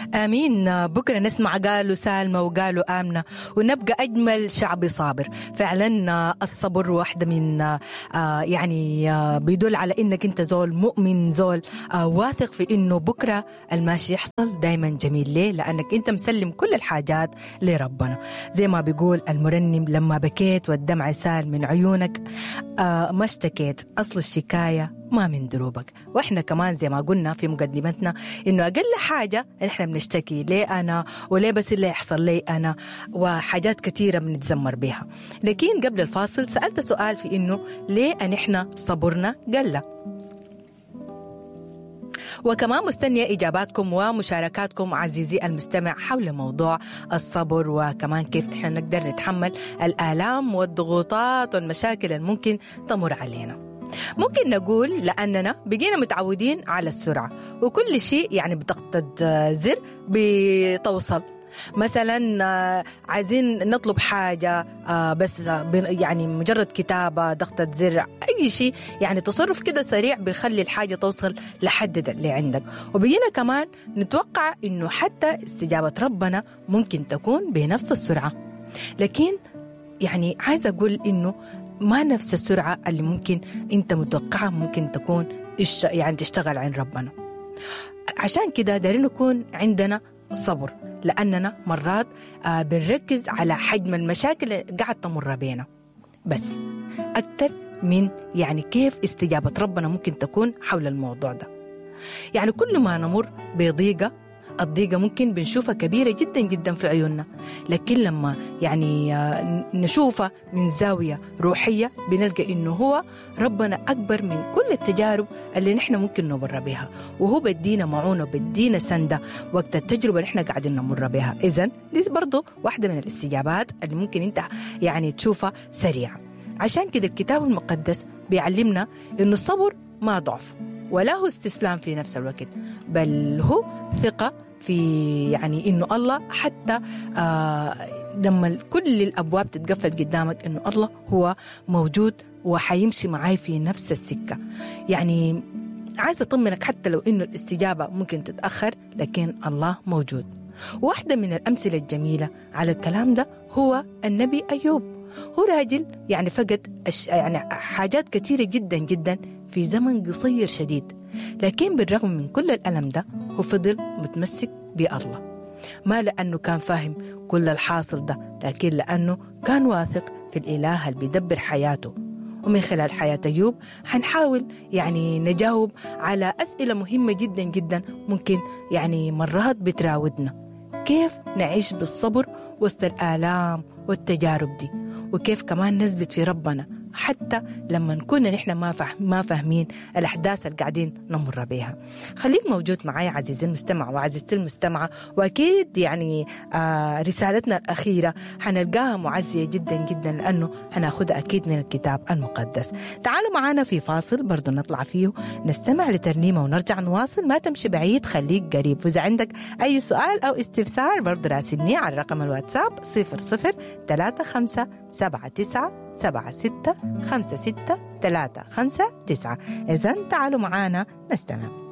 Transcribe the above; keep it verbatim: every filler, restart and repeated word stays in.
آمين. بكرة نسمع قالوا سالمة وقالوا آمنة ونبقى أجمل شعب صابر. فعلا الصبر واحدة من آه يعني آه بيدل على إنك أنت زول مؤمن، زول آه واثق في إنه بكرة الماشي يحصل دايما جميل. ليه؟ لأنك أنت مسلم كل الحاجات لربنا. زي ما بيقول المرنم: لما بكيت والدمع سال من عيونك آه ما اشتكيت، أصل الشكاية ما من دروبك. وإحنا كمان زي ما قلنا في مقدمتنا إنه أقل حاجة إحنا بنشتكي ليه أنا وليه بس اللي يحصل لي أنا، وحاجات كتيرة بنتزمر بها. لكن قبل الفاصل سألت سؤال في إنه ليه أن إحنا صبرنا قلة، وكمان مستنية إجاباتكم ومشاركاتكم عزيزي المستمع حول موضوع الصبر، وكمان كيف إحنا نقدر نتحمل الآلام والضغوطات والمشاكل الممكن تمر علينا. ممكن نقول لأننا بقينا متعودين على السرعة، وكل شيء يعني بضغطة زر بتوصل. مثلا عايزين نطلب حاجة بس يعني مجرد كتابة، ضغطة زر، أي شيء يعني تصرف كده سريع بيخلي الحاجة توصل لحد اللي عندك. وبقينا كمان نتوقع إنه حتى استجابة ربنا ممكن تكون بنفس السرعة. لكن يعني عايز أقول إنه ما نفس السرعة اللي ممكن أنت متوقعها ممكن تكون يعني تشتغل عن ربنا. عشان كده دارين نكون عندنا صبر، لأننا مرات آه بنركز على حجم المشاكل اللي قاعد تمر بينا بس أكتر من يعني كيف استجابة ربنا ممكن تكون حول الموضوع ده. يعني كل ما نمر بضيقة، الضيقة ممكن بنشوفها كبيرة جدا جدا في عيوننا، لكن لما يعني نشوفها من زاوية روحية بنلقى إنه هو ربنا أكبر من كل التجارب اللي نحن ممكن نمر بها، وهو بدينا معونة وبدينا سندة وقت التجربة اللي نحن قاعدين نمر بها. إذن دي برضو واحدة من الاستجابات اللي ممكن أنت يعني تشوفها سريعة. عشان كده الكتاب المقدس بيعلمنا إنه الصبر ما ضعف ولا هو استسلام في نفس الوقت، بل هو ثقة في يعني إنه الله حتى آه لما كل الأبواب تتقفل قدامك إنه الله هو موجود وحيمشي معاي في نفس السكة. يعني عايز أطمنك حتى لو إنه الاستجابة ممكن تتأخر، لكن الله موجود. واحدة من الأمثلة الجميلة على الكلام ده هو النبي أيوب. هو راجل يعني فقد يعني حاجات كثيرة جدا جدا في زمن قصير شديد، لكن بالرغم من كل الألم ده هو فضل متمسك بالله، ما لأنه كان فاهم كل الحاصل ده، لكن لأنه كان واثق في الإله اللي بيدبر حياته. ومن خلال حياة أيوب حنحاول يعني نجاوب على أسئلة مهمة جدا جدا ممكن يعني مرات بتراودنا: كيف نعيش بالصبر وسط الآلام والتجارب دي، وكيف كمان نثبت في ربنا حتى لما نكون نحن ما فهم ما فاهمين الأحداث اللي قاعدين نمر بها. خليك موجود معي عزيزي المستمع وعزيزتي المستمعة، وأكيد يعني آه رسالتنا الأخيرة حنلقاها معزية جدا جدا لأنه حناخدها أكيد من الكتاب المقدس. تعالوا معنا في فاصل برضو نطلع فيه نستمع لترنيمة ونرجع نواصل. ما تمشي بعيد، خليك قريب. وإذا عندك أي سؤال أو استفسار برضو راسلني على رقم الواتساب صفر صفر ثلاثة خمسة سبعة تسعة سبعة ستة خمسة ستة ثلاثة خمسة تسعة. إذن تعالوا معانا نستمع.